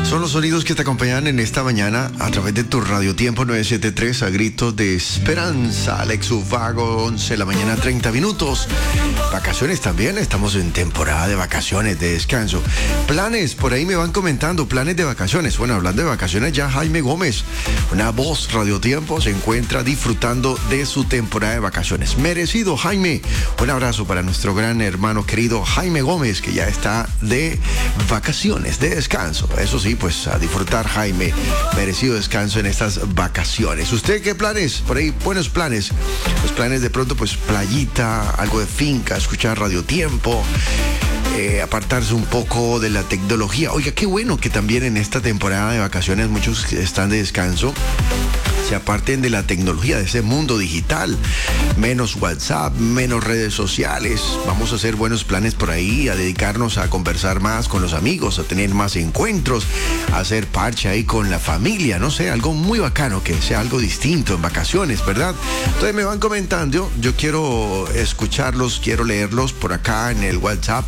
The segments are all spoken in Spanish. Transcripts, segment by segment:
Son los sonidos que te acompañan en esta mañana a través de tu Radio Tiempo 973 a gritos de esperanza. Alex Ufago, 11 de la mañana, 30 minutos. Vacaciones también, estamos en temporada de vacaciones, de descanso. Planes, por ahí me van comentando, planes de vacaciones. Bueno, hablando de vacaciones, ya Jaime Gómez, una voz Radio Tiempo, se encuentra disfrutando de su temporada de vacaciones. Merecido, Jaime. Un abrazo para nuestro gran hermano querido Jaime Gómez, que ya está de vacaciones, de descanso. Eso sí, pues a disfrutar, Jaime, merecido descanso en estas vacaciones. ¿Usted qué planes? Por ahí, buenos planes. Los planes de pronto, pues playita, algo de finca, escuchar Radio Tiempo, apartarse un poco de la tecnología. Oiga, qué bueno que también en esta temporada de vacaciones muchos están de descanso. Se aparten de la tecnología, de ese mundo digital, menos WhatsApp, menos redes sociales. Vamos a hacer buenos planes por ahí, a dedicarnos a conversar más con los amigos, a tener más encuentros, a hacer parche ahí con la familia, no sé, algo muy bacano, que sea algo distinto en vacaciones, ¿verdad? Entonces me van comentando, yo quiero escucharlos, quiero leerlos por acá en el WhatsApp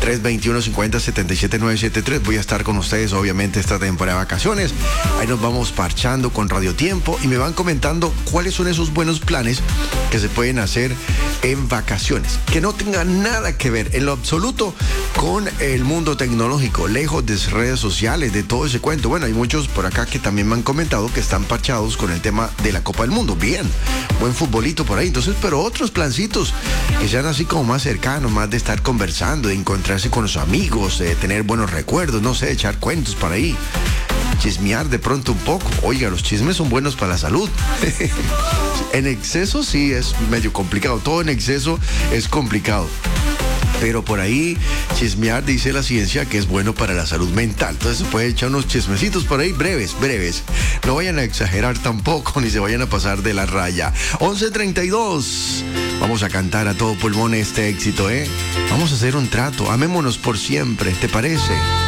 321-50-77-973. Voy a estar con ustedes obviamente esta temporada de vacaciones. Ahí nos vamos parchando con Radio Tiempo y me van comentando cuáles son esos buenos planes que se pueden hacer en vacaciones, que no tengan nada que ver en lo absoluto con el mundo tecnológico, lejos de redes sociales, de todo ese cuento. Bueno, hay muchos por acá que también me han comentado que están parchados con el tema de la Copa del Mundo. Bien, buen futbolito por ahí. Entonces, pero otros plancitos que sean así como más cercanos, más de estar conversando, de encontrarse con los amigos, de tener buenos recuerdos, no sé, echar cuentos por ahí, chismear de pronto un poco. Oiga, los chismes son buenos para la salud. En exceso sí es medio complicado, todo en exceso es complicado. Pero por ahí chismear, dice la ciencia, que es bueno para la salud mental. Entonces se puede echar unos chismecitos por ahí breves. No vayan a exagerar tampoco, ni se vayan a pasar de la raya. 11:32. Vamos a cantar a todo pulmón este éxito, ¿eh? Vamos a hacer un trato. Amémonos por siempre, ¿te parece?